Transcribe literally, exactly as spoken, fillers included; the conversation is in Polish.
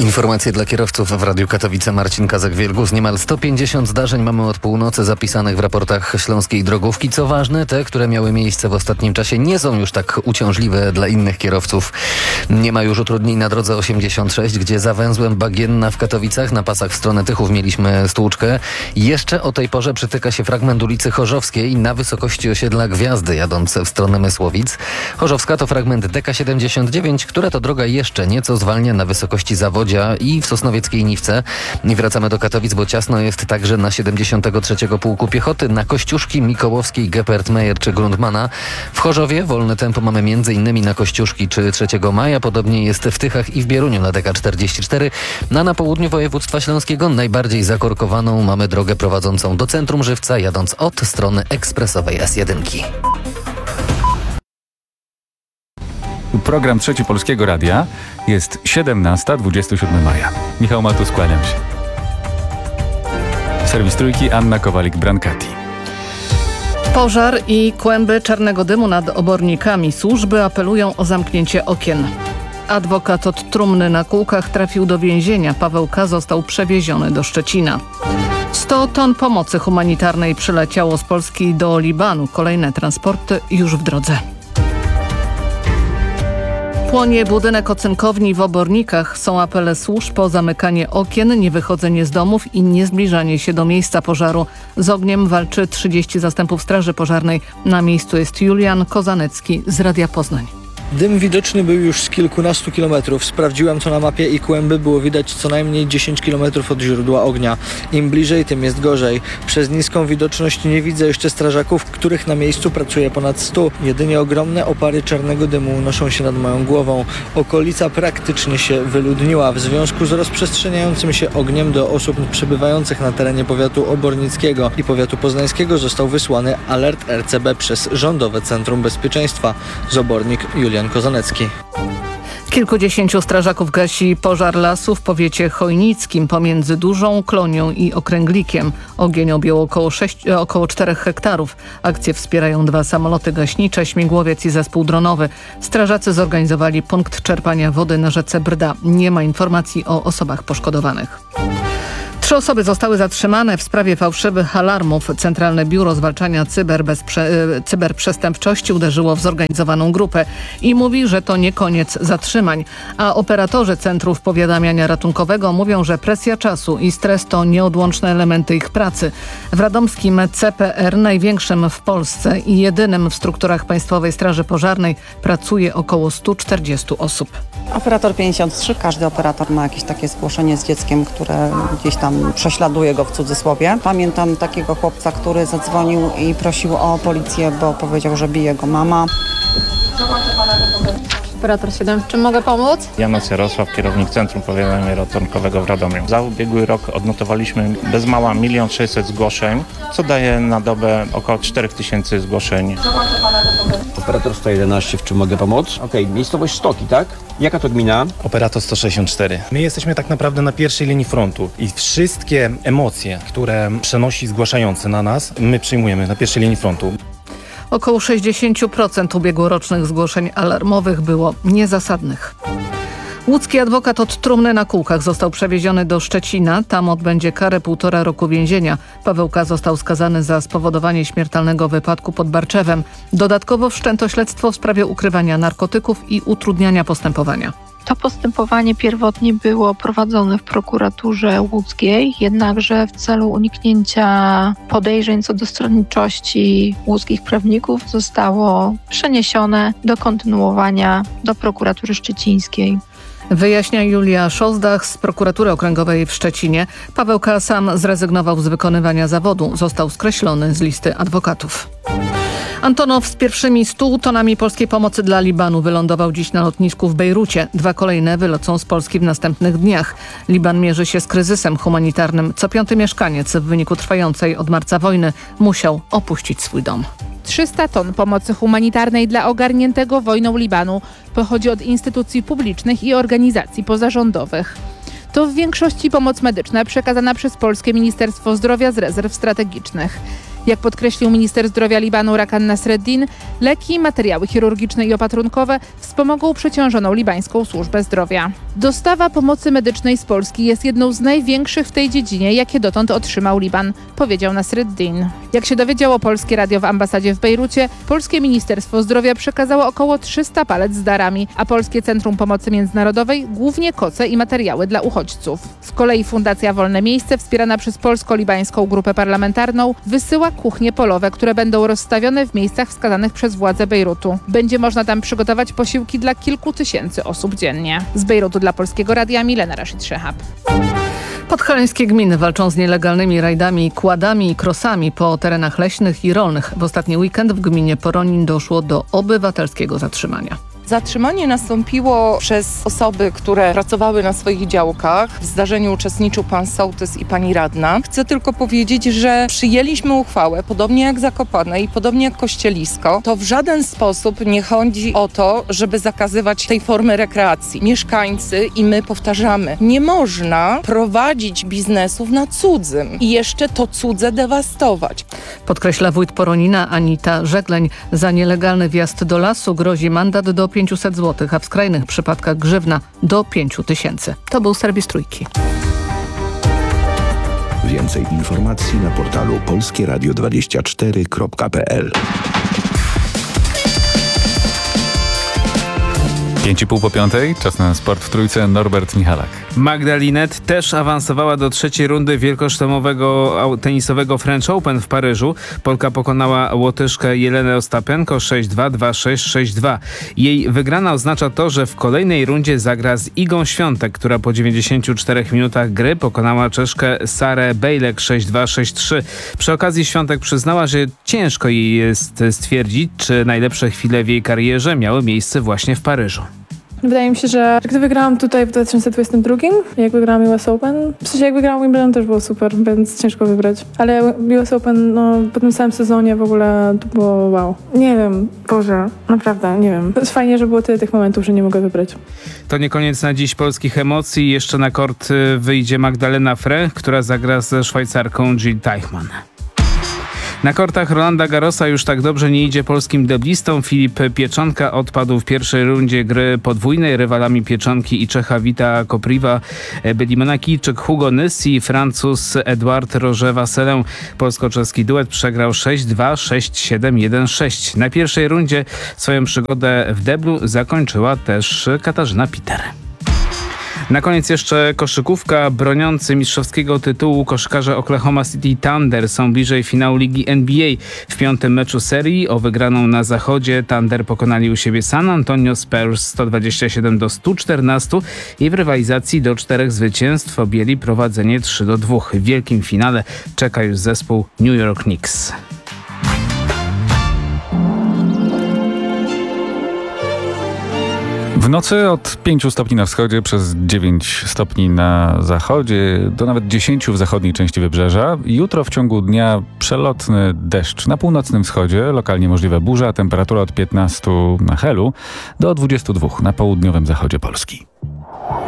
Informacje dla kierowców w Radiu Katowice. Marcin Kazak-Wielgus. Niemal sto pięćdziesiąt zdarzeń mamy od północy zapisanych w raportach Śląskiej Drogówki. Co ważne, te, które miały miejsce w ostatnim czasie, nie są już tak uciążliwe dla innych kierowców. Nie ma już utrudnień na drodze osiemdziesiąt sześć, gdzie za węzłem Bagienna w Katowicach na pasach w stronę Tychów mieliśmy stłuczkę. Jeszcze o tej porze przytyka się fragment ulicy Chorzowskiej na wysokości osiedla Gwiazdy, jadąc w stronę Mysłowic. Chorzowska to fragment D K siedemdziesiąt dziewięć, która to droga jeszcze nieco zwalnia na wysokości Zawodzia i w Sosnowieckiej Niwce. I wracamy do Katowic, bo ciasno jest także na siedemdziesiątego trzeciego Pułku Piechoty, na Kościuszki, Mikołowskiej, Geppert, Meyer czy Grundmana. W Chorzowie wolne tempo mamy m.in. na Kościuszki czy trzeciego maja. Podobnie jest w Tychach i w Bieruniu na D K czterdzieści cztery. No, na południu województwa śląskiego najbardziej zakorkowaną mamy drogę prowadzącą do centrum Żywca, jadąc od strony ekspresowej S jeden. Program Trzeci Polskiego Radia. Jest siedemnasta, dwudziestego siódmego maja. Michał Matus, kłaniam się. Serwis Trójki, Anna Kowalik-Brankati. Pożar i kłęby czarnego dymu nad obornikami. Służby apelują o zamknięcie okien. Adwokat od trumny na kółkach trafił do więzienia. Paweł K. został przewieziony do Szczecina. sto ton pomocy humanitarnej przyleciało z Polski do Libanu. Kolejne transporty już w drodze. Płonie budynek ocynkowni w Obornikach. Są apele służb o zamykanie okien, niewychodzenie z domów i niezbliżanie się do miejsca pożaru. Z ogniem walczy trzydzieści zastępów Straży Pożarnej. Na miejscu jest Julian Kozanecki z Radia Poznań. Dym widoczny był już z kilkunastu kilometrów. Sprawdziłem to na mapie i kłęby było widać co najmniej dziesięć kilometrów od źródła ognia. Im bliżej, tym jest gorzej. Przez niską widoczność nie widzę jeszcze strażaków, których na miejscu pracuje ponad stu. Jedynie ogromne opary czarnego dymu unoszą się nad moją głową. Okolica praktycznie się wyludniła. W związku z rozprzestrzeniającym się ogniem do osób przebywających na terenie powiatu obornickiego i powiatu poznańskiego został wysłany alert R C B przez Rządowe Centrum Bezpieczeństwa. Z Obornik Julian Kozanecki. Kilkudziesięciu strażaków gasi pożar lasu w powiecie chojnickim pomiędzy Dużą, Klonią i Okręglikiem. Ogień objął około, sześć, około czterech hektarów. Akcję wspierają dwa samoloty gaśnicze, śmigłowiec i zespół dronowy. Strażacy zorganizowali punkt czerpania wody na rzece Brda. Nie ma informacji o osobach poszkodowanych. Trzy osoby zostały zatrzymane w sprawie fałszywych alarmów. Centralne Biuro Zwalczania Cyberbezprze- Cyberprzestępczości uderzyło w zorganizowaną grupę i mówi, że to nie koniec zatrzymań. A operatorzy centrów powiadamiania ratunkowego mówią, że presja czasu i stres to nieodłączne elementy ich pracy. W radomskim C P R, największym w Polsce i jedynym w strukturach Państwowej Straży Pożarnej, pracuje około stu czterdziestu osób. Operator pięćdziesiąt trzy, każdy operator ma jakieś takie zgłoszenie z dzieckiem, które gdzieś tam prześladuje go w cudzysłowie. Pamiętam takiego chłopca, który zadzwonił i prosił o policję, bo powiedział, że bije go mama. Operator siedem, w czym mogę pomóc? Janusz Jarosław, kierownik Centrum Powiadamia Ratunkowego w Radomiu. Za ubiegły rok odnotowaliśmy bez mała milion sześćset zgłoszeń, co daje na dobę około cztery tysiące zgłoszeń. Operator sto jedenaście, w czym mogę pomóc? Okej, okay, miejscowość Stoki, tak? Jaka to gmina? Operator sto sześćdziesiąt cztery. My jesteśmy tak naprawdę na pierwszej linii frontu i wszystkie emocje, które przenosi zgłaszający na nas, my przyjmujemy na pierwszej linii frontu. Około sześćdziesiąt procent ubiegłorocznych zgłoszeń alarmowych było niezasadnych. Łódzki adwokat od trumny na kółkach został przewieziony do Szczecina. Tam odbędzie karę półtora roku więzienia. Paweł K. został skazany za spowodowanie śmiertelnego wypadku pod Barczewem. Dodatkowo wszczęto śledztwo w sprawie ukrywania narkotyków i utrudniania postępowania. To postępowanie pierwotnie było prowadzone w prokuraturze łódzkiej, jednakże w celu uniknięcia podejrzeń co do stronniczości łódzkich prawników zostało przeniesione do kontynuowania do prokuratury szczecińskiej. Wyjaśnia Julia Szozdach z prokuratury okręgowej w Szczecinie. Paweł K. sam zrezygnował z wykonywania zawodu. Został skreślony z listy adwokatów. Antonow z pierwszymi stu tonami polskiej pomocy dla Libanu wylądował dziś na lotnisku w Bejrucie. Dwa kolejne wylecą z Polski w następnych dniach. Liban mierzy się z kryzysem humanitarnym. Co piąty mieszkaniec w wyniku trwającej od marca wojny musiał opuścić swój dom. trzysta ton pomocy humanitarnej dla ogarniętego wojną Libanu pochodzi od instytucji publicznych i organizacji pozarządowych. To w większości pomoc medyczna przekazana przez Polskie Ministerstwo Zdrowia z rezerw strategicznych. Jak podkreślił minister zdrowia Libanu Rakan Nasreddin, leki, materiały chirurgiczne i opatrunkowe wspomogą przeciążoną libańską służbę zdrowia. Dostawa pomocy medycznej z Polski jest jedną z największych w tej dziedzinie, jakie dotąd otrzymał Liban, powiedział Nasreddin. Jak się dowiedziało Polskie Radio w ambasadzie w Bejrucie, polskie Ministerstwo Zdrowia przekazało około trzysta palet z darami, a Polskie Centrum Pomocy Międzynarodowej głównie koce i materiały dla uchodźców. Z kolei Fundacja Wolne Miejsce, wspierana przez polsko-libańską grupę parlamentarną, wysyła kuchnie polowe, które będą rozstawione w miejscach wskazanych przez władze Bejrutu. Będzie można tam przygotować posiłki dla kilku tysięcy osób dziennie. Z Bejrutu dla Polskiego Radia Milena Rashid Szehab. Podhalańskie gminy walczą z nielegalnymi rajdami, kładami i krosami po terenach leśnych i rolnych. W ostatni weekend w gminie Poronin doszło do obywatelskiego zatrzymania. Zatrzymanie nastąpiło przez osoby, które pracowały na swoich działkach. W zdarzeniu uczestniczył pan sołtys i pani radna. Chcę tylko powiedzieć, że przyjęliśmy uchwałę, podobnie jak Zakopane i podobnie jak Kościelisko. To w żaden sposób nie chodzi o to, żeby zakazywać tej formy rekreacji. Mieszkańcy i my powtarzamy, nie można prowadzić biznesów na cudzym i jeszcze to cudze dewastować. Podkreśla wójt Poronina Anita Żegleń. Za nielegalny wjazd do lasu grozi mandat do pięćset złotych, a w skrajnych przypadkach grzywna do pięć tysięcy. To był serwis Trójki. Więcej informacji na portalu polskie radio dwadzieścia cztery kropka p l. Pięć i pół po piątej, czas na sport w Trójce, Norbert Michalak. Magda Linette też awansowała do trzeciej rundy wielkoszlemowego tenisowego French Open w Paryżu. Polka pokonała Łotyszkę Jelenę Ostapenko sześć dwa, dwa sześć, sześć dwa. Jej wygrana oznacza to, że w kolejnej rundzie zagra z Igą Świątek, która po dziewięćdziesięciu czterech minutach gry pokonała Czeszkę Sarę Bejlek sześć dwa, sześć trzy. Przy okazji Świątek przyznała, że ciężko jej jest stwierdzić, czy najlepsze chwile w jej karierze miały miejsce właśnie w Paryżu. Wydaje mi się, że gdy wygrałam tutaj w dwa tysiące dwudziestym drugim, jak wygrałam U S Open, w sensie jak wygrałam Wimbledon też było super, więc ciężko wybrać. Ale U S Open, no po tym samym sezonie w ogóle to było wow. Nie wiem, Boże, naprawdę, nie wiem. To jest fajnie, że było tyle tych momentów, że nie mogę wybrać. To nie koniec na dziś polskich emocji. Jeszcze na kort wyjdzie Magdalena Frey, która zagra ze Szwajcarką Jill Teichmann. Na kortach Rolanda Garrosa już tak dobrze nie idzie polskim deblistom. Filip Pieczonka odpadł w pierwszej rundzie gry podwójnej. Rywalami Pieczonki i Czecha Vita Kopriva byli Monakijczyk Hugo Nys i Francuz Edouard Roger-Vasselin. Polsko-czeski duet przegrał sześć dwa, sześć siedem, jeden sześć. Na pierwszej rundzie swoją przygodę w deblu zakończyła też Katarzyna Peter. Na koniec jeszcze koszykówka. Broniący mistrzowskiego tytułu koszykarze Oklahoma City Thunder są bliżej finału ligi N B A. W piątym meczu serii o wygraną na zachodzie Thunder pokonali u siebie San Antonio Spurs sto dwadzieścia siedem do stu czternastu i w rywalizacji do czterech zwycięstw objęli prowadzenie trzy do dwóch. W wielkim finale czeka już zespół New York Knicks. W nocy od pięciu stopni na wschodzie przez dziewięć stopni na zachodzie do nawet dziesięciu w zachodniej części wybrzeża. Jutro w ciągu dnia przelotny deszcz na północnym wschodzie, lokalnie możliwa burza, temperatura od piętnastu na Helu do dwudziestu dwóch na południowym zachodzie Polski.